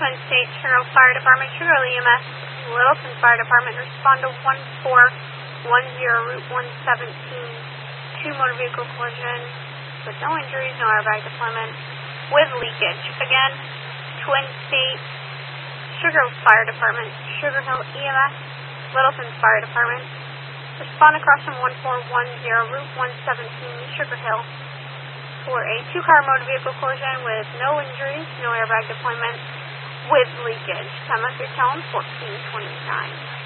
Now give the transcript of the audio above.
Twin State, Sugar Hill Fire Department, Sugar Hill EMS, Littleton Fire Department, respond to 1410 Route 117, two motor vehicle collision with no injuries, no airbag deployment, with leakage. Again, Twin State, Sugar Hill Fire Department, Sugar Hill EMS, Littleton Fire Department, respond across from 1410 Route 117, Sugar Hill, for a two-car motor vehicle collision with no injuries, no airbag deployment, with leakage. Time of your tone, 1429.